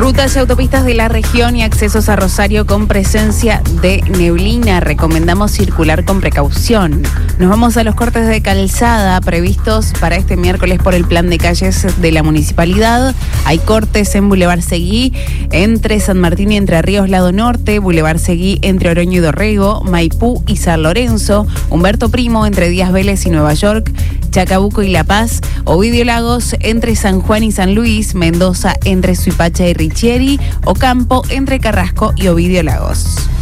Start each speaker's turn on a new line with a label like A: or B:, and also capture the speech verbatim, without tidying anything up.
A: Rutas y autopistas de la región y accesos a Rosario con presencia de neblina. Recomendamos circular con precaución. Nos vamos a los cortes de calzada previstos para este miércoles por el plan de calles de la municipalidad. Hay cortes en Boulevard Seguí, entre San Martín y Entre Ríos, lado norte, Boulevard Seguí entre Oroño y Dorrego, Maipú y San Lorenzo, Humberto Primo entre Díaz Vélez y Nueva York, Chacabuco y La Paz, Ovidio Lagos entre San Juan y San Luis, Mendoza entre Suipacha y Richieri, Ocampo entre Carrasco y Ovidio Lagos.